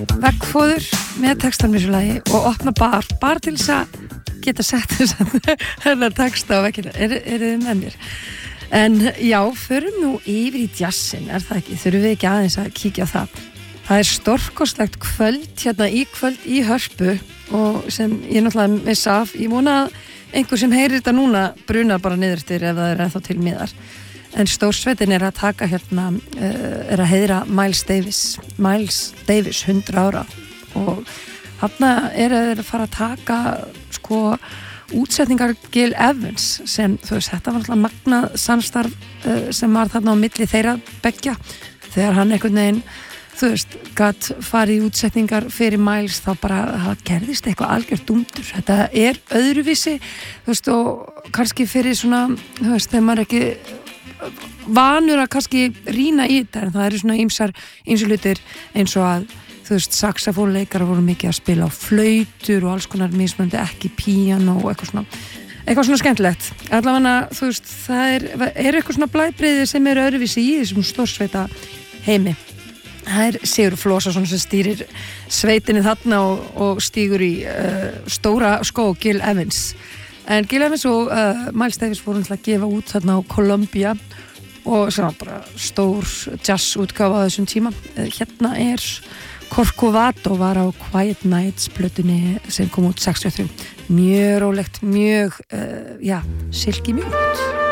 veggfóður með textan með þessu lagi og opna bar til þess að geta sett þennan texta á veggina. Eru þið með mér? En já, förum nú yfir í jazzin, það ekki? Þurfum við ekki aðeins að kíkja á það? Það stórkostlegt kvöld hérna í Hörpu og sem ég náttúrulega missa af. Ég vona að einhver sem heyrir þetta núna brunar bara niður eftir ef það ennþá til miðar. En stórsveitin að taka hérna, að heiðra Miles Davis 100 ára og þarna að fara að taka sko útsetningar Gil Evans sem, þú veist, þetta var alltaf magnað samstarf sem var þarna á milli þeirra beggja þegar hann einhvern veginn, þú veist, gat farið í útsetningar fyrir Miles þá bara, það gerðist eitthvað algjört dúmdur. Þetta öðruvísi, þú veist, og kannski fyrir svona, þú veist, þegar maður ekki vanur að kannski rýna í þetta, en það eru svona ýmsar hlutir eins og að þú veist, saxafónleikar voru mikið að spila á flautur og alls konar mismunandi ekki píano og eitthvað svona skemmtilegt. Allavega, þú veist, það eitthvað svona blæbrigði sem öðruvísi í þessum stórsveita heimi. Það Sigur Flósason sem stýrir sveitinni þarna og stígur í stóra skó Gil Evans. En Gil Evans og Miles Davis voru að gefa út þarna á Columbia og sem var bara stór jazz útgáfa á þessum tíma. Hérna Corcovado var á Quiet Nights plötunni sem kom út 63. Mjög rólegt, mjög silki mjúkt.